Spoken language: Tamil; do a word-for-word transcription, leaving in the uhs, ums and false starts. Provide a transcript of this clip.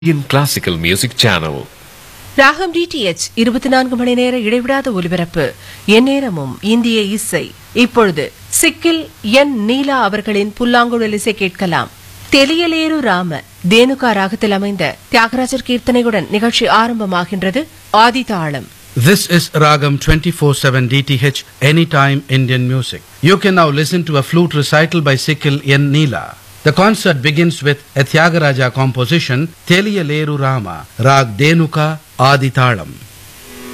Indian Classical Music Channel. ராகம் டிடிஎச் இருபத்தி நான்கு மணி நேர இடைவிடாத ஒலிபரப்பு எந்நேரமும் இந்திய இசை. இப்பொழுது சிக்கில் என் நீலா அவர்களின் புல்லாங்குழல் இசை கேட்கலாம். தெலியலேரு ராம தேனுகா ராகத்தில் அமைந்த தியாகராஜர் கீர்த்தனையுடன் நிகழ்ச்சி ஆரம்பமாகின்றது. ஆதி தாளம். This is Ragam twenty-four seven D T H Anytime Indian Music. You can now listen to a flute recital by Sikil N. Neela. The concert begins with a Tyagaraja composition, Teliyaleru Rama, Rag Denuka Adi Thalam.